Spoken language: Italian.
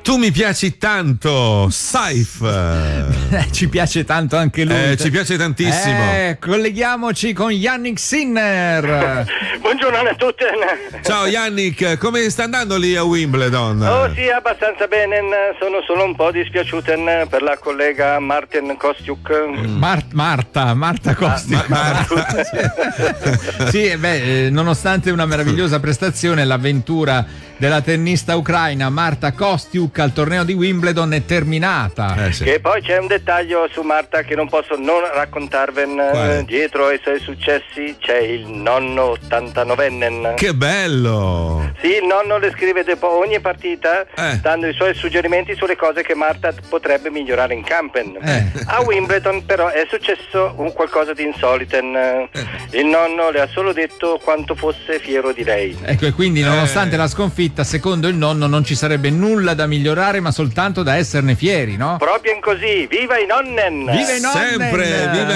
Tu mi piaci tanto, Saif. Ci piace tanto anche lui. Ci piace tantissimo. Colleghiamoci con Yannick Sinner. Buongiorno a tutti. Ciao Yannick, come sta andando lì a Wimbledon? Oh sì, abbastanza bene. Sono solo un po' dispiaciuto per la collega Martin Kostiuk. Marta Kostiuk. Sì, nonostante una meravigliosa prestazione, l'avventura della tennista ucraina Marta Kostiuk al torneo di Wimbledon è terminata. Sì. E poi c'è un dettaglio su Marta che non posso non raccontarven. Dietro ai suoi successi c'è il nonno 89enne. Che bello! Sì, il nonno le scrive dopo ogni partita, dando i suoi suggerimenti sulle cose che Marta potrebbe migliorare in campen. A Wimbledon però è successo qualcosa di insolito. Il nonno le ha solo detto quanto fosse fiero di lei. Ecco, e quindi nonostante la sconfitta, secondo il nonno non ci sarebbe nulla da migliorare, ma soltanto da esserne fieri, no? Proprio in così, viva i nonnen! Viva i nonnen! Sempre, viva